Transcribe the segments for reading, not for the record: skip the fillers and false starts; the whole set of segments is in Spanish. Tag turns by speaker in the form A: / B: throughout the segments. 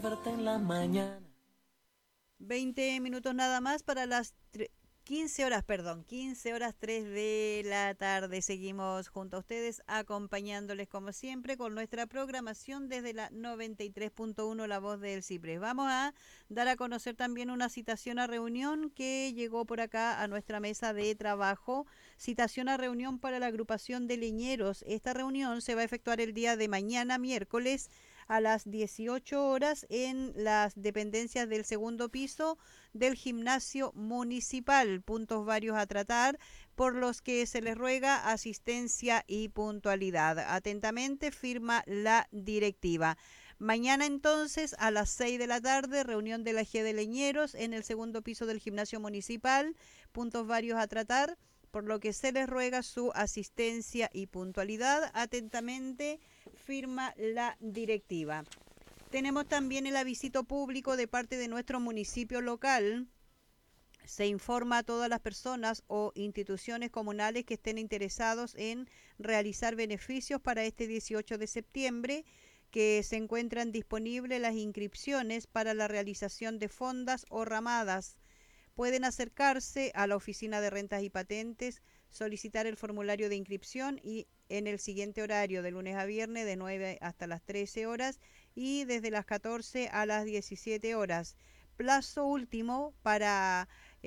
A: verte en la mañana.
B: 20 minutos nada más para las 15 horas, perdón, 15 horas 3 de la tarde. Seguimos junto a ustedes acompañándoles como siempre con nuestra programación desde la 93.1 La Voz del Ciprés. Vamos a dar a conocer también una citación a reunión que llegó por acá a nuestra mesa de trabajo. Citación a reunión para la agrupación de leñeros. Esta reunión se va a efectuar el día de mañana, miércoles, a las 18 horas en las dependencias del segundo piso del gimnasio municipal. Puntos varios a tratar, por los que se les ruega asistencia y puntualidad. Atentamente, firma la directiva. Mañana entonces a las 6 de la tarde, reunión de la G de Leñeros en el segundo piso del gimnasio municipal. Puntos varios a tratar, por lo que se les ruega su asistencia y puntualidad. Atentamente, firma la directiva. Tenemos también el avisito público de parte de nuestro municipio local. Se informa a todas las personas o instituciones comunales que estén interesados en realizar beneficios para este 18 de septiembre, que se encuentran disponibles las inscripciones para la realización de fondas o ramadas. Pueden acercarse a la Oficina de Rentas y Patentes, solicitar el formulario de inscripción y en el siguiente horario, de lunes a viernes, de 9 hasta las 13 horas y desde las 14 a las 17 horas. Plazo último para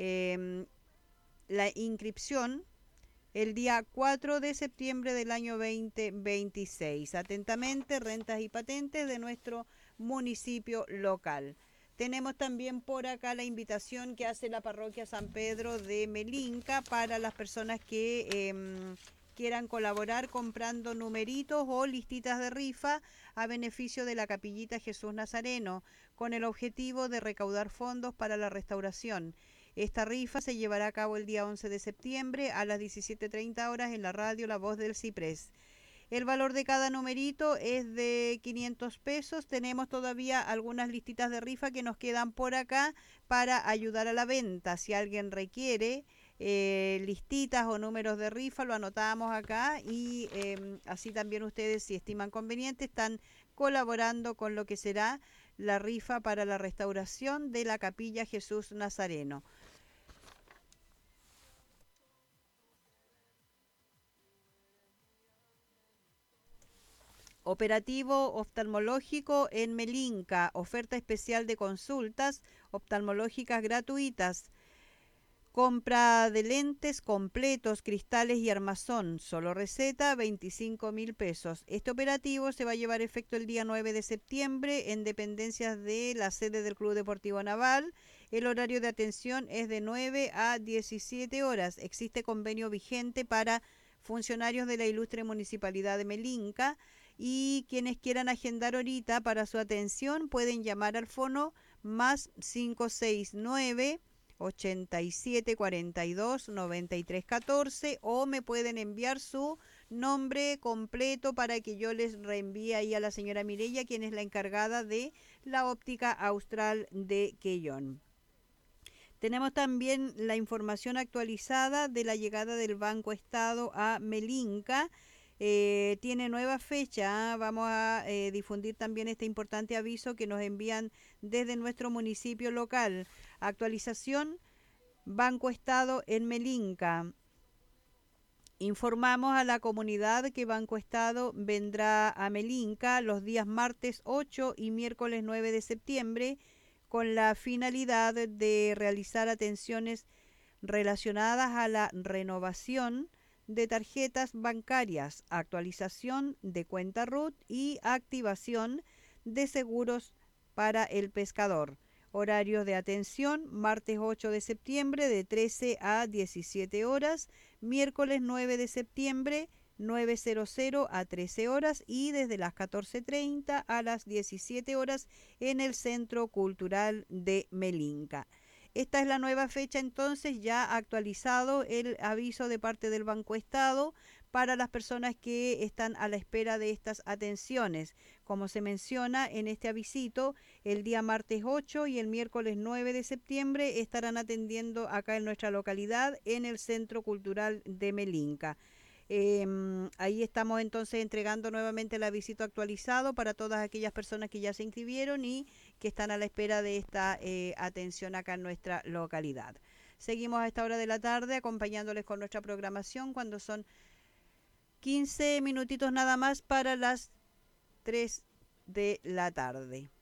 B: la inscripción el día 4 de septiembre del año 2026. Atentamente, Rentas y Patentes de nuestro municipio local. Tenemos también por acá la invitación que hace la parroquia San Pedro de Melinca para las personas que quieran colaborar comprando numeritos o listitas de rifa a beneficio de la Capillita Jesús Nazareno, con el objetivo de recaudar fondos para la restauración. Esta rifa se llevará a cabo el día 11 de septiembre a las 17:30 horas en la radio La Voz del Ciprés. El valor de cada numerito es de 500 pesos. Tenemos todavía algunas listitas de rifa que nos quedan por acá para ayudar a la venta. Si alguien requiere listitas o números de rifa, lo anotamos acá y así también ustedes, si estiman conveniente, están colaborando con lo que será la rifa para la restauración de la Capilla Jesús Nazareno. Operativo oftalmológico en Melinca, oferta especial de consultas oftalmológicas gratuitas. Compra de lentes completos, cristales y armazón. Solo receta 25.000 pesos. Este operativo se va a llevar efecto el día 9 de septiembre en dependencias de la sede del Club Deportivo Naval. El horario de atención es de 9 a 17 horas. Existe convenio vigente para funcionarios de la ilustre Municipalidad de Melinca, y quienes quieran agendar ahorita para su atención pueden llamar al fono más 569 87 42 93 14, o me pueden enviar su nombre completo para que yo les reenvíe ahí a la señora Mireya, quien es la encargada de la óptica austral de Quellón. Tenemos también la información actualizada de la llegada del Banco Estado a Melinca. Tiene nueva fecha. Vamos a difundir también este importante aviso que nos envían desde nuestro municipio local. Actualización: Banco Estado en Melinca. Informamos a la comunidad que Banco Estado vendrá a Melinca los días martes 8 y miércoles 9 de septiembre con la finalidad de realizar atenciones relacionadas a la renovación de tarjetas bancarias, actualización de cuenta RUT y activación de seguros para el pescador. Horarios de atención: martes 8 de septiembre de 13 a 17 horas, miércoles 9 de septiembre 9:00 a 13 horas y desde las 14:30 a las 17 horas en el Centro Cultural de Melinca. Esta es la nueva fecha, entonces ya actualizado el aviso de parte del Banco Estado para las personas que están a la espera de estas atenciones. Como se menciona en este avisito, el día martes 8 y el miércoles 9 de septiembre estarán atendiendo acá en nuestra localidad en el Centro Cultural de Melinca. Ahí estamos entonces entregando nuevamente el avisito actualizado para todas aquellas personas que ya se inscribieron y que están a la espera de esta atención acá en nuestra localidad. Seguimos a esta hora de la tarde acompañándoles con nuestra programación cuando son 15 minutitos nada más para las 3 de la tarde.